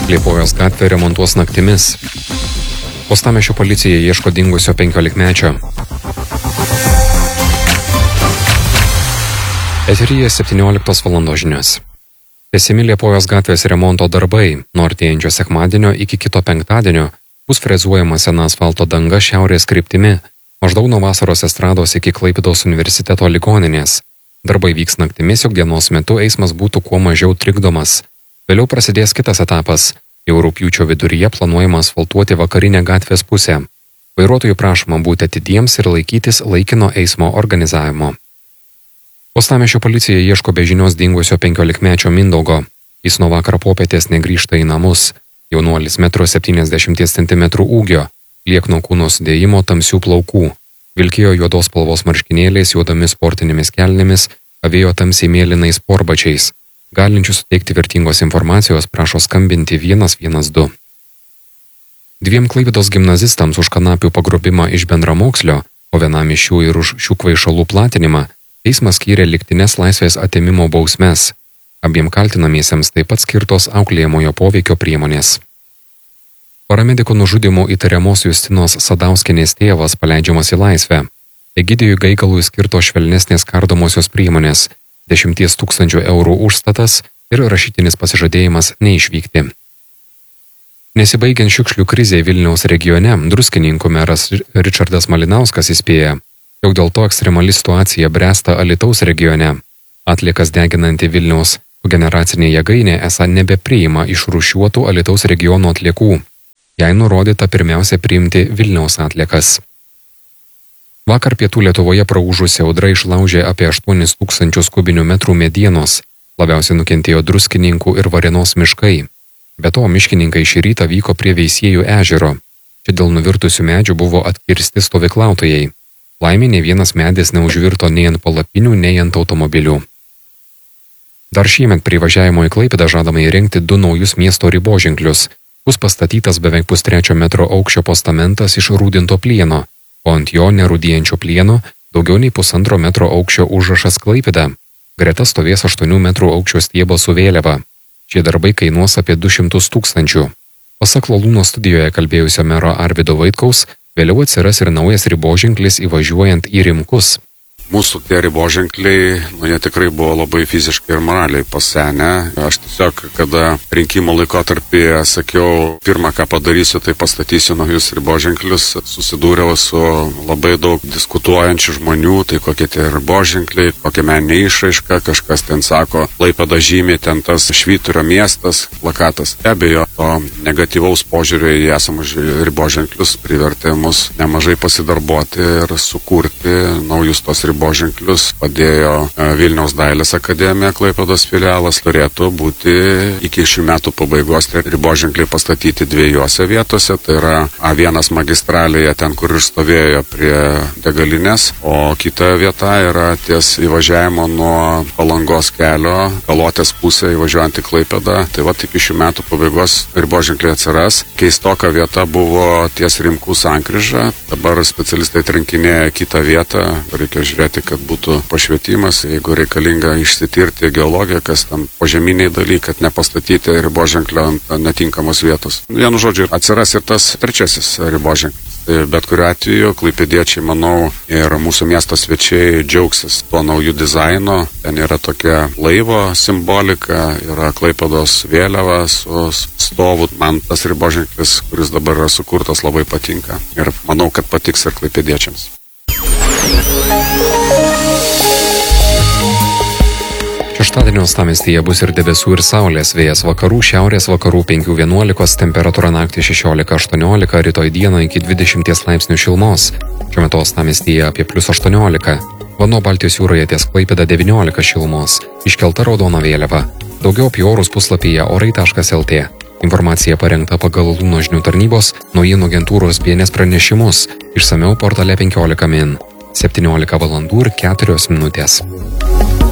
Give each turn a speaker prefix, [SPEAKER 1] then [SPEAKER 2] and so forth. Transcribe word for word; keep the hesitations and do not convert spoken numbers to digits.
[SPEAKER 1] Liepojos gatvę remontuos naktimis. Uostamiesčio policija ieško dingusio penkiolikmečio. Eteryje septynioliktos valandos žinios. Tęsiami Liepojos gatvės remonto darbai. Nuo artėjančio sekmadienio iki kito penktadienio bus frezuojama sena asfalto danga šiaurės kryptimi, maždaug nuo Vasaros estrados iki Klaipėdos universiteto ligoninės. Darbai vyks naktimis, jog dienos metu eismas būtų kuo mažiau trikdomas. Vėliau prasidės kitas etapas. Jau rugpjūčio viduryje planuojama asfaltuoti vakarinę gatvės pusę. Vairuotojų prašoma būti atidiems ir laikytis laikino eismo organizavimo. Uostamiesčio policija ieško be žinios dingusio penkiolikmečio Mindaugo. Jis nuo vakar popietės negrįžta į namus. Jaunuolis metro septyniasdešimties centimetrų ūgio, liekno kūno sudėjimo, tamsių plaukų. Vilkėjo juodos spalvos marškinėliais, juodomis sportinėmis kelnėmis, avėjo tamsiai mėlynais sportbačiais. Galinčių suteikti vertingos informacijos prašo skambinti vienas vienas du. Dviem Klaipėdos gimnazistams už kanapių pagrobimą iš bendramokslio, o vienam iš jų ir už šių kvaišalų platinimą, teismas skyrė lygtines laisvės atėmimo bausmes. Abiem kaltinamiesiems taip pat skirtos auklėjamojo poveikio priemonės. Paramediko nužudimų įtariamos Justinos Sadauskienės tėvas paleidžiamas į laisvę. Egidijui Gaigalui skirtos švelnesnės kardomosios priemonės, dešimties tūkstančių eurų užstatas ir rašytinis pasižadėjimas neišvykti. Nesibaigiant šiukšlių krizei Vilniaus regione, Druskininkų meras Ričardas Malinauskas įspėja, jog dėl to ekstremali situacija bręsta Alytaus regione. Atliekas deginanti Vilniaus kogeneracinė jėgainė esą nebepriima išrūšiuotų Alytaus regiono atliekų. Jai nurodyta pirmiausia priimti Vilniaus atliekas. Vakar pietų Lietuvoje praūžusi audra išlaužė apie aštuonis tūkstančius kubinių metrų medienos. Labiausiai nukentėjo Druskininkų ir Varėnos miškai. Be to, miškininkai šį rytą vyko prie Veisiejų ežero. Čia dėl nuvirtusių medžių buvo atkirsti stovyklautojai. Laimė nė vienas medis neužvirto nei ant palapinių, nei ant automobilių. Dar šiemet prie važiavimo į Klaipėdą žadama įrengti du naujus miesto riboženklius. Bus pastatytas beveik pustrečio metro aukščio postamentas iš rūdinto plieno, o ant jo nerūdijančio plieno daugiau nei pusantro metro aukščio užrašas Klaipėda. Greta stovės aštuonių metrų aukščio stiebas su vėliava. Šie darbai kainuos apie du šimtus tūkstančių. Pasak Lalūno studijoje kalbėjusio mero Arvydo Vaitkaus, vėliau atsiras ir naujas riboženklis įvažiuojant į Rimkus.
[SPEAKER 2] Mūsų tie riboženkliai, nu jie tikrai buvo labai fiziškai ir moraliai pasenę. Aš tiesiog, kada rinkimų laikotarpyje sakiau, pirmą ką padarysiu, tai pastatysiu naujus riboženklius, susidūriau su labai daug diskutuojančių žmonių, tai kokie tie riboženkliai, kokia meninė išraiška, kažkas ten sako, Klaipėda žymi, ten tas Švyturio miestas, plakatas. Be abejo, to negatyvaus požiūrio į esamus riboženklius privertė mus nemažai pasidarbuoti ir sukurti naujus tos riboženklius. Riboženklius padėjo Vilniaus dailės akademija, Klaipėdos filialas, turėtų būti iki šių metų pabaigos riboženkliai pastatyti dviejose vietose, tai yra A vienas magistralėje, ten kur ir stovėjo prie degalinės, o kita vieta yra ties įvažiavimo nuo Palangos kelio, Kalotės pusė įvažiuojant į Klaipėdą, tai va iki šių metų pabaigos riboženkliai atsiras. Keistoka vieta buvo ties Rimkų sankryža, dabar specialistai atrinkinėja kitą vietą, reikia žiūrėti, kad būtų pašvietimas, jeigu reikalinga išsitirti geologiją, kas tam požeminiai dalykai, kad nepastatyti riboženklio ant netinkamos vietos. Vienu žodžiu, atsiras ir tas trečiasis riboženklis. Bet kuriuo atveju, klaipėdiečiai, manau, ir mūsų miesto svečiai džiaugsis tuo naujų dizaino. Ten yra tokia laivo simbolika, yra Klaipėdos vėliava su stovu. Man tas riboženklis, kuris dabar yra sukurtas, labai patinka. Ir manau, kad patiks ir klaipėdiečiams.
[SPEAKER 1] Šeštadienio uostamiestyje bus ir debesų ir saulės, vėjas vakarų, šiaurės vakarų penki vienuolika, temperatūra naktį šešiolika aštuoniolika, rytoj dieną iki dvidešimt laipsnių šilumos. Šiuo metu uostamiestyje apie plius aštuoniolika. Vanduo Baltijos jūroje ties Klaipėda devyniolika šilumos. Iškelta raudona vėliava. Daugiau apie orus puslapyje orai taškas el tė. Informacija parengta pagal Lalūno žinių tarnybos naujienų agentūros B N S pranešimus. Išsamiau portale penkiolika min. septyniolika valandų ir keturios minutės.